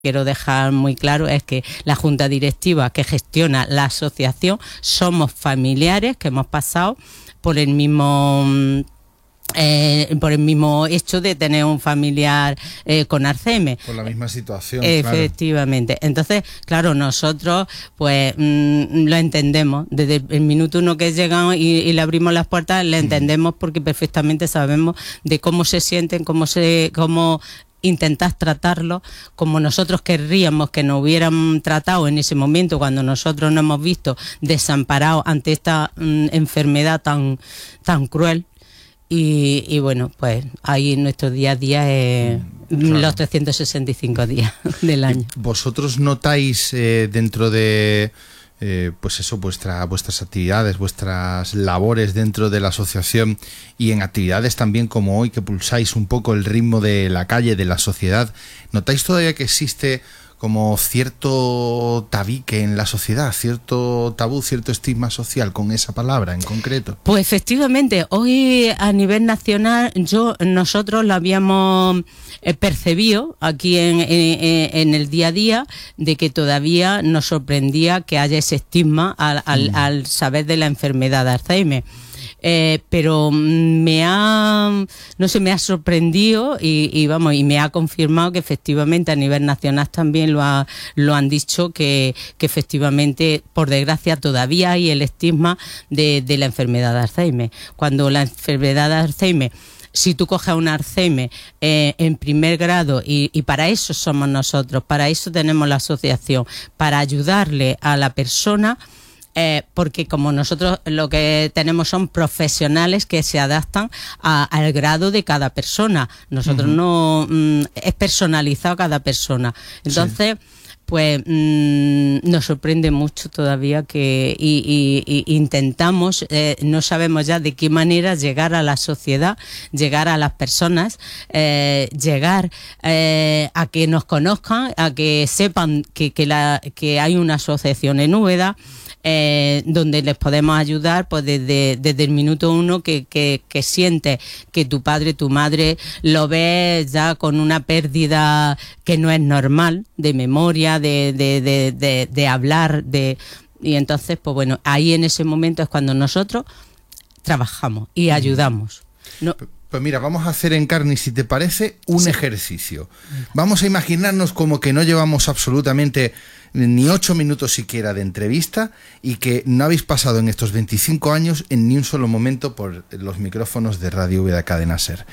quiero dejar muy claro es que la Junta Directiva que gestiona la asociación somos familiares que hemos pasado por el mismo hecho de tener un familiar con Alzheimer. Por la misma situación. Efectivamente. Claro. Entonces, claro, nosotros pues lo entendemos. Desde el minuto uno que llegan y le abrimos las puertas, le entendemos porque perfectamente sabemos de cómo se sienten, cómo intentas tratarlo como nosotros querríamos que nos hubieran tratado en ese momento cuando nosotros nos hemos visto desamparados ante esta enfermedad tan cruel. Y bueno, pues ahí nuestro día a día es los 365 días del año. ¿Vosotros notáis dentro de pues eso, vuestras actividades, vuestras labores dentro de la asociación y en actividades también como hoy que pulsáis un poco el ritmo de la calle, de la sociedad, notáis todavía que existe como cierto tabique en la sociedad, cierto tabú, cierto estigma social con esa palabra en concreto? Pues efectivamente, hoy a nivel nacional nosotros lo habíamos percibido aquí en el día a día, de que todavía nos sorprendía que haya ese estigma al saber de la enfermedad de Alzheimer. Pero me ha sorprendido y me ha confirmado que efectivamente a nivel nacional también lo han dicho, que efectivamente, por desgracia, todavía hay el estigma de la enfermedad de Alzheimer. Cuando la enfermedad de Alzheimer, si tú coges un Alzheimer en primer grado, y para eso somos nosotros, para eso tenemos la asociación, para ayudarle a la persona. Porque como nosotros lo que tenemos son profesionales que se adaptan al grado de cada persona. Nosotros no es personalizado cada persona. Entonces, pues nos sorprende mucho todavía que intentamos, no sabemos ya de qué manera llegar a la sociedad, llegar a las personas, llegar a que nos conozcan, a que sepan que hay una asociación en Úbeda, donde les podemos ayudar pues desde el minuto uno que sientes que tu padre, tu madre lo ves ya con una pérdida que no es normal, de memoria, de hablar, y entonces pues bueno, ahí en ese momento es cuando nosotros trabajamos y ayudamos. No. Pues mira, vamos a hacer en carne, si te parece, un ejercicio. Vamos a imaginarnos como que no llevamos absolutamente ni 8 minutos siquiera de entrevista y que no habéis pasado en estos 25 años en ni un solo momento por los micrófonos de Radio Úbeda Cadena Ser.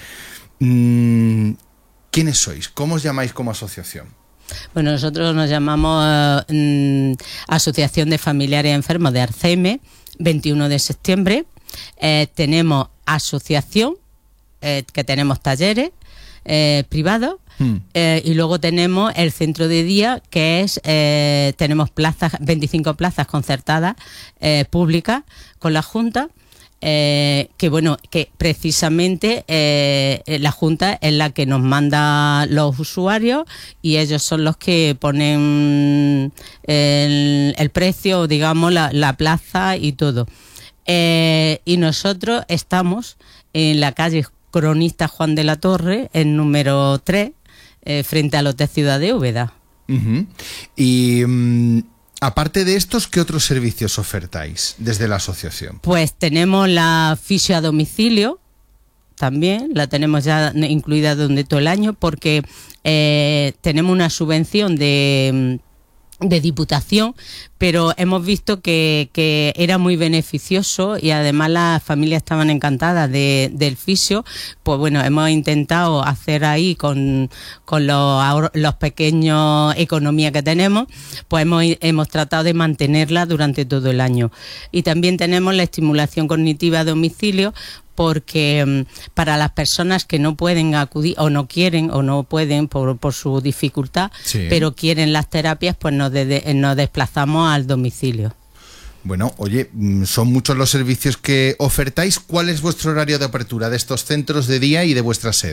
¿Quiénes sois? ¿Cómo os llamáis como asociación? Bueno, nosotros nos llamamos Asociación de Familiares Enfermos de Alzheimer, 21 de septiembre. Tenemos asociación, que tenemos talleres privados, y luego tenemos el centro de día, que es tenemos 25 plazas concertadas públicas con la Junta, que precisamente la Junta es la que nos manda los usuarios y ellos son los que ponen el precio, digamos, la plaza y todo. Y nosotros estamos en la calle Cronista Juan de la Torre, en número 3, frente al Hotel Ciudad de Úbeda. Y aparte de estos, ¿qué otros servicios ofertáis desde la asociación? Pues tenemos la fisio a domicilio, también la tenemos ya incluida durante todo el año, porque tenemos una subvención de Diputación, pero hemos visto que era muy beneficioso y además las familias estaban encantadas del fisio. Pues bueno, hemos intentado hacer ahí con los pequeños economías que tenemos, pues hemos tratado de mantenerla durante todo el año. Y también tenemos la estimulación cognitiva a domicilio, porque para las personas que no pueden acudir o no quieren o no pueden por su dificultad, pero quieren las terapias, pues nos desplazamos al domicilio. Bueno, oye, son muchos los servicios que ofertáis. ¿Cuál es vuestro horario de apertura de estos centros de día y de vuestra sede?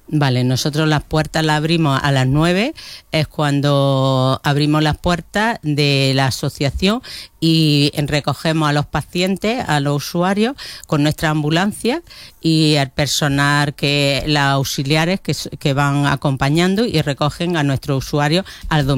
Vale, nosotros las puertas las abrimos a las 9, es cuando abrimos las puertas de la asociación y recogemos a los pacientes, a los usuarios, con nuestra ambulancia y al personal, las auxiliares que van acompañando y recogen a nuestros usuarios al domicilio.